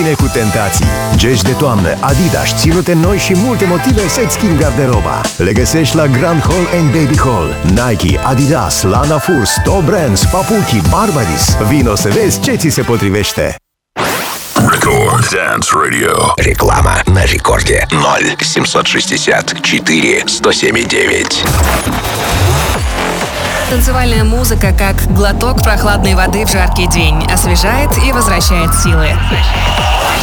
Bine cu tentații, geci de toamnă, Adidas, ținute noi și multe motive să-ți schimbi garderoba. Le găsești la Grand Hall and Baby Hall. Nike, Adidas, Lana Furs, Top Brands, Papuchi, Barbaris. Vino să vezi ce ți se potrivește. Record Dance Radio. Реклама на рекорде 0764 107,9. Танцевальная музыка, как глоток прохладной воды в жаркий день, освежает и возвращает силы.